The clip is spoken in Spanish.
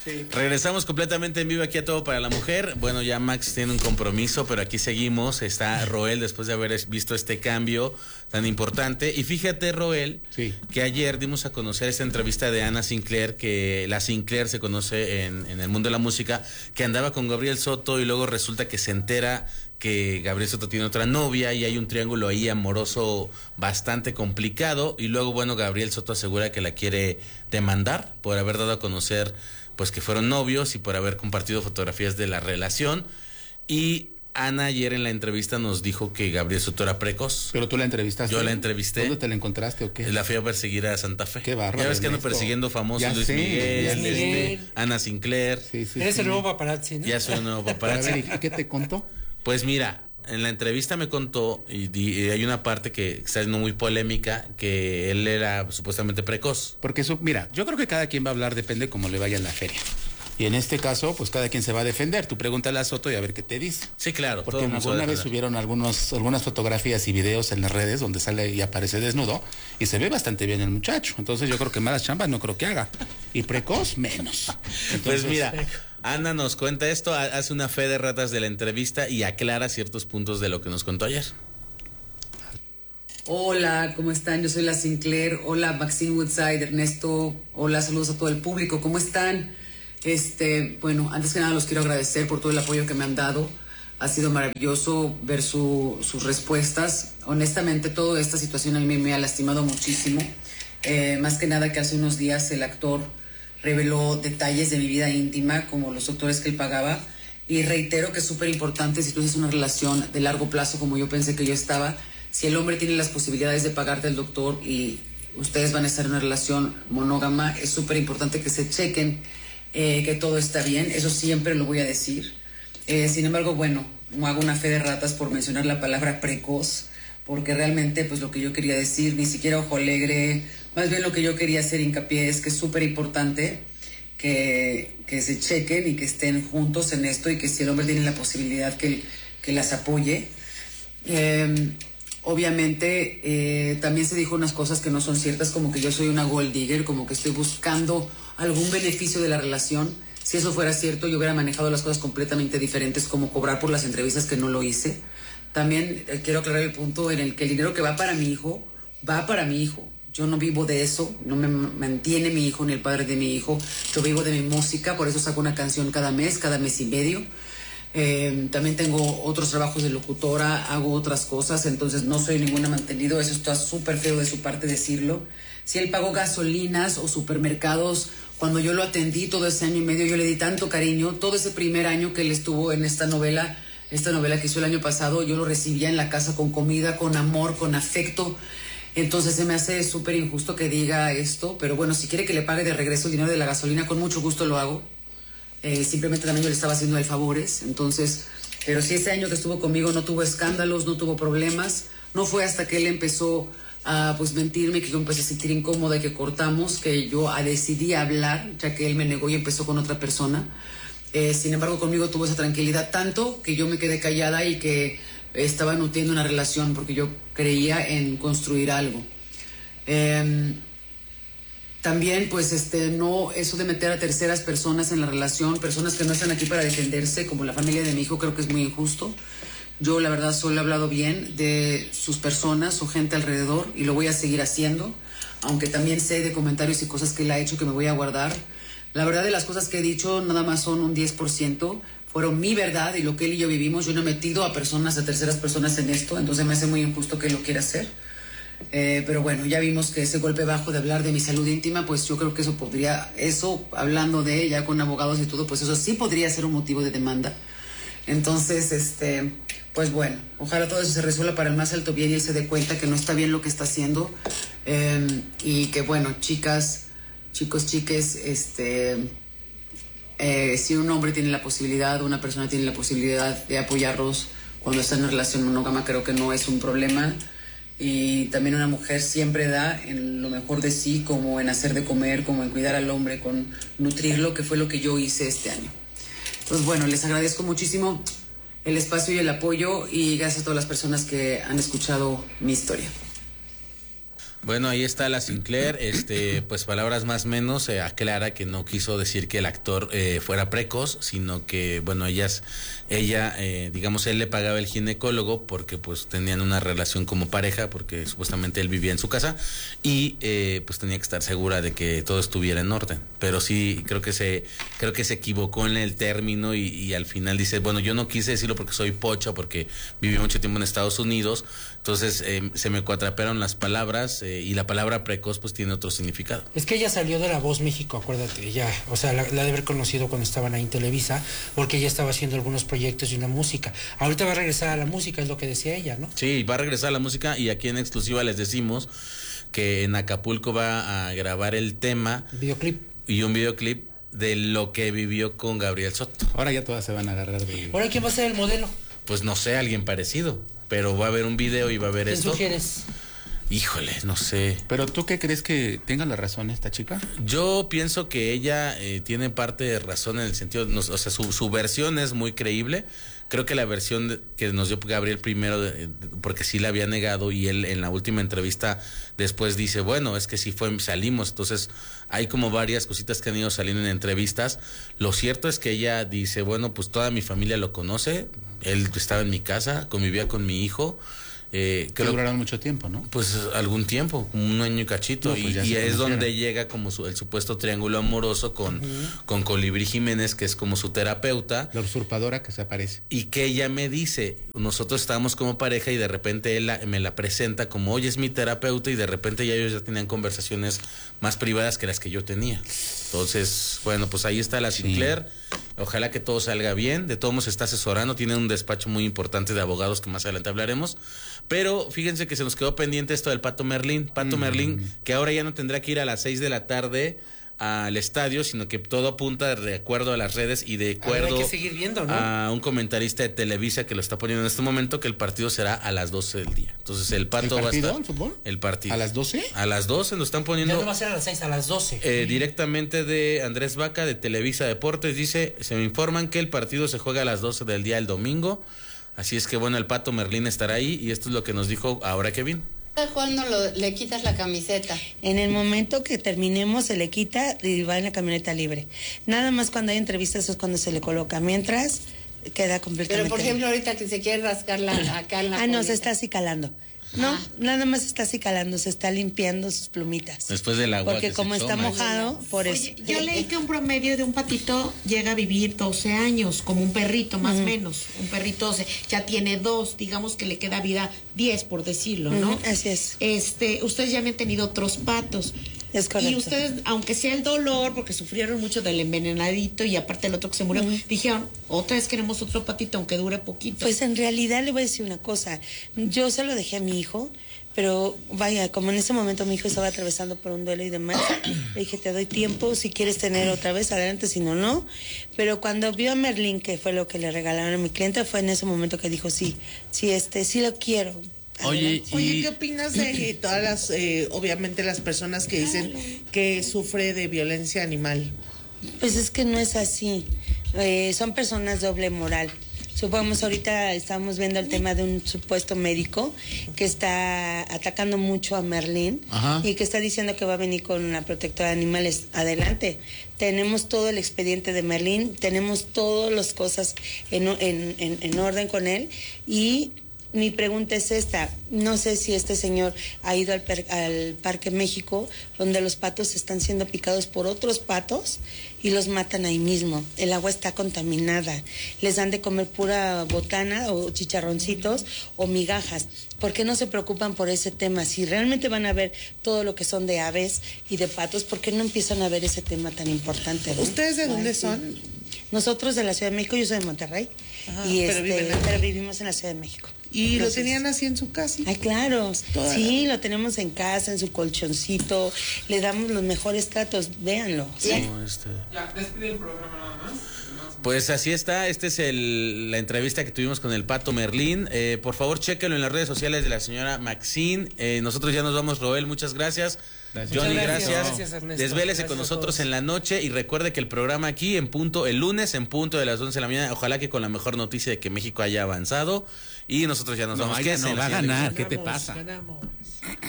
Sí. Regresamos completamente en vivo aquí a Todo para la Mujer. Bueno, ya Max tiene un compromiso, pero aquí seguimos. Está Roel después de haber visto este cambio tan importante. Y fíjate, Roel, sí, que ayer dimos a conocer esta entrevista de Ana Sinclair, que la Sinclair se conoce en el mundo de la música, que andaba con Gabriel Soto y luego resulta que se entera que Gabriel Soto tiene otra novia y hay un triángulo ahí amoroso bastante complicado. Y luego, bueno, Gabriel Soto asegura que la quiere demandar por haber dado a conocer pues que fueron novios y por haber compartido fotografías de la relación. Y Ana ayer en la entrevista nos dijo que Gabriel Soto era precoz. ¿Pero tú la entrevistaste? Yo la entrevisté. ¿Dónde te la encontraste o qué? La fui a perseguir a Santa Fe. Qué bárbaro. Ya ves que ando persiguiendo famosos, Luis Miguel, Ana Sinclair. Sí, eres el nuevo paparazzi, ¿no? Ya soy un nuevo paparazzi. ¿Y qué te contó? Pues mira, en la entrevista me contó, y hay una parte que está siendo muy polémica, que él era supuestamente precoz. Porque eso, mira, yo creo que cada quien va a hablar, depende cómo le vaya en la feria. Y en este caso, pues cada quien se va a defender. Tú pregúntale a Soto y a ver qué te dice. Sí, claro. Porque alguna vez subieron algunas fotografías y videos en las redes donde sale y aparece desnudo y se ve bastante bien el muchacho. Entonces yo creo que malas chambas no creo que haga. Y precoz, menos. Entonces, pues mira, Ana nos cuenta esto, hace una fe de ratas de la entrevista y aclara ciertos puntos de lo que nos contó ayer. Hola, ¿cómo están? Yo soy la Sinclair. Hola, Maxine Woodside, Ernesto. Hola, saludos a todo el público. ¿Cómo están? Bueno, antes que nada los quiero agradecer por todo el apoyo que me han dado. Ha sido maravilloso ver sus respuestas. Honestamente, toda esta situación a mí me ha lastimado muchísimo. Más que nada que hace unos días el actor reveló detalles de mi vida íntima, como los doctores que él pagaba. Y reitero que es súper importante, si tú haces una relación de largo plazo, como yo pensé que yo estaba, si el hombre tiene las posibilidades de pagarte al doctor y ustedes van a estar en una relación monógama, es súper importante que se chequen que todo está bien. Eso siempre lo voy a decir. Sin embargo, bueno, no hago una fe de ratas por mencionar la palabra precoz, porque realmente pues lo que yo quería decir, ni siquiera ojo alegre, más bien lo que yo quería hacer hincapié es que es súper importante que se chequen y que estén juntos en esto, y que si el hombre tiene la posibilidad que las apoye. Obviamente también se dijo unas cosas que no son ciertas, como que yo soy una gold digger, como que estoy buscando algún beneficio de la relación. Si eso fuera cierto, yo hubiera manejado las cosas completamente diferentes, como cobrar por las entrevistas, que no lo hice. También quiero aclarar el punto en el que el dinero que va para mi hijo, va para mi hijo. Yo no vivo de eso, no me mantiene mi hijo ni el padre de mi hijo. Yo vivo de mi música, por eso saco una canción cada mes y medio. También tengo otros trabajos de locutora, hago otras cosas, entonces no soy ninguna mantenido. Eso está súper feo de su parte decirlo. Si él pagó gasolinas o supermercados, cuando yo lo atendí todo ese año y medio, yo le di tanto cariño. Todo ese primer año que él estuvo en esta novela que hizo el año pasado, yo lo recibía en la casa con comida, con amor, con afecto. Entonces se me hace súper injusto que diga esto, pero bueno, si quiere que le pague de regreso el dinero de la gasolina, con mucho gusto lo hago. Simplemente también yo le estaba haciendo el favores. Entonces, pero si ese año que estuvo conmigo no tuvo escándalos, no tuvo problemas, no fue hasta que él empezó a pues mentirme, que yo empecé a sentir incómoda y que cortamos, que yo decidí hablar, ya que él me negó y empezó con otra persona. Sin embargo, conmigo tuvo esa tranquilidad tanto que yo me quedé callada y que estaba nutriendo una relación porque yo creía en construir algo. También, pues, no, eso de meter a terceras personas en la relación, personas que no están aquí para defenderse, como la familia de mi hijo, creo que es muy injusto. Yo, la verdad, solo he hablado bien de sus personas, su gente alrededor, y lo voy a seguir haciendo, aunque también sé de comentarios y cosas que él ha hecho que me voy a guardar. La verdad de las cosas que he dicho nada más son un 10%, fueron mi verdad y lo que él y yo vivimos. Yo no he metido a terceras personas en esto, entonces me hace muy injusto que él lo quiera hacer. Pero bueno, ya vimos que ese golpe bajo de hablar de mi salud íntima, pues yo creo que eso hablando de ella con abogados y todo, pues eso sí podría ser un motivo de demanda. Entonces, pues bueno, ojalá todo eso se resuelva para el más alto bien y él se dé cuenta que no está bien lo que está haciendo. Y que bueno, chicas, chicos, chiques, si un hombre tiene la posibilidad, una persona tiene la posibilidad de apoyarlos cuando está en una relación monógama, creo que no es un problema. Y también una mujer siempre da en lo mejor de sí, como en hacer de comer, como en cuidar al hombre, con nutrirlo, que fue lo que yo hice este año. Entonces, bueno, les agradezco muchísimo el espacio y el apoyo, y gracias a todas las personas que han escuchado mi historia. Bueno, ahí está la Sinclair, pues palabras más menos, aclara que no quiso decir que el actor fuera precoz, sino que, bueno, digamos, él le pagaba el ginecólogo porque pues tenían una relación como pareja, porque supuestamente él vivía en su casa y pues tenía que estar segura de que todo estuviera en orden. Pero sí, creo que se equivocó en el término y al final dice, bueno, yo no quise decirlo porque soy pocha, porque viví mucho tiempo en Estados Unidos, entonces se me cuatrapearon las palabras y la palabra precoz pues tiene otro significado. Es que ella salió de La Voz México, acuérdate, ella, o sea, la de haber conocido cuando estaban ahí en Televisa, porque ella estaba haciendo algunos proyectos y una música. Ahorita va a regresar a la música, es lo que decía ella, ¿no? Sí, va a regresar a la música y aquí en exclusiva les decimos que en Acapulco va a grabar el tema y un videoclip de lo que vivió con Gabriel Soto. Ahora ya todas se van a agarrar de... ¿Ahora quién va a ser el modelo? Pues no sé, alguien parecido, pero va a haber un video y va a haber esto. ¿Quién sugieres? Híjole, no sé. ¿Pero tú qué crees que tenga la razón esta chica? Yo pienso que ella tiene parte de razón en el sentido, o sea, su versión es muy creíble. Creo que la versión que nos dio Gabriel primero, porque sí la había negado y él en la última entrevista después dice, bueno, es que sí salimos. Entonces hay como varias cositas que han ido saliendo en entrevistas. Lo cierto es que ella dice, bueno, pues toda mi familia lo conoce. Él estaba en mi casa, convivía con mi hijo. Que duraron mucho tiempo, ¿no? Pues algún tiempo, como un año y cachito, no, pues y es donde llega como el supuesto triángulo amoroso con Colibrí Jiménez, que es como su terapeuta. La usurpadora que se aparece. Y que ella me dice, nosotros estábamos como pareja y de repente él me la presenta como, oye, es mi terapeuta, y de repente ellos ya tenían conversaciones más privadas que las que yo tenía. Entonces, bueno, pues ahí está la Sinclair. Ojalá que todo salga bien. De todos modos está asesorando, tiene un despacho muy importante de abogados que más adelante hablaremos. Pero fíjense que se nos quedó pendiente esto del Pato Merlín. Pato Merlín, que ahora ya no tendrá que ir a las 6 de la tarde al estadio, sino que todo apunta de acuerdo a las redes y de acuerdo hay que seguir viendo, ¿no? a un comentarista de Televisa que lo está poniendo en este momento, que el partido será a las 12 del día. Entonces el Pato va a estar... ¿El fútbol? El partido. ¿A las 12? A las 12 lo están poniendo... Ya no va a ser a las 6, a las 12. Directamente de Andrés Vaca, de Televisa Deportes, dice, se me informan que el partido se juega a las 12 del día el domingo. Así es que bueno, el Pato Merlín estará ahí y esto es lo que nos dijo ahora Kevin. ¿Cuándo le quitas la camiseta? En el momento que terminemos se le quita y va en la camioneta libre. Nada más cuando hay entrevistas es cuando se le coloca. Mientras queda completamente. Pero por ejemplo ahorita que se quiere rascar acá en la no, se está acicalando. No, nada más está acicalando, se está limpiando sus plumitas. Después del agua. Porque como está mojado, por eso. Oye, yo leí que un promedio de un patito llega a vivir 12 años, como un perrito más o menos. Un perrito 12, ya tiene 2, digamos que le queda vida 10, por decirlo, ¿no? Así es. Ustedes ya habían tenido otros patos. Es correcto. Y ustedes, aunque sea el dolor, porque sufrieron mucho del envenenadito y aparte el otro que se murió, dijeron, otra vez queremos otro patito, aunque dure poquito. Pues en realidad le voy a decir una cosa. Yo se lo dejé a mi hijo, pero vaya, como en ese momento mi hijo estaba atravesando por un duelo y demás, le dije, te doy tiempo, si quieres tener otra vez, adelante, si no, no. Pero cuando vio a Merlín, que fue lo que le regalaron a mi cliente, fue en ese momento que dijo, sí lo quiero. Oye, ¿qué opinas de todas las, obviamente las personas que dicen que sufre de violencia animal? Pues es que no es así. Son personas doble moral. Supongamos, ahorita estamos viendo el tema de un supuesto médico que está atacando mucho a Merlín y que está diciendo que va a venir con una protectora de animales. Adelante. Tenemos todo el expediente de Merlín, tenemos todas las cosas en orden con él y... Mi pregunta es esta, no sé si este señor ha ido al Parque México, donde los patos están siendo picados por otros patos y los matan ahí mismo. El agua está contaminada, les dan de comer pura botana o chicharroncitos o migajas. ¿Por qué no se preocupan por ese tema? Si realmente van a ver todo lo que son de aves y de patos, ¿por qué no empiezan a ver ese tema tan importante, ¿no? ¿Ustedes de dónde son? Nosotros de la Ciudad de México, yo soy de Monterrey, pero vivimos en la Ciudad de México. ¿Y entonces, lo tenían así en su casa? Ay, claro. Sí, lo tenemos en casa, en su colchoncito. Le damos los mejores tratos. Véanlo. ¿Sí? Ya, despide el programa nada más. Pues así está. Esta es la entrevista que tuvimos con el Pato Merlín. Por favor, chéquenlo en las redes sociales de la señora Maxine. Nosotros ya nos vamos, Roel. Muchas gracias. Johnny, gracias. Desvélese con nosotros en la noche y recuerde que el programa aquí el lunes en punto de las 11 de la mañana, ojalá que con la mejor noticia de que México haya avanzado y nosotros ya nos vamos. No va a ganar, ¿qué te pasa? Ganamos.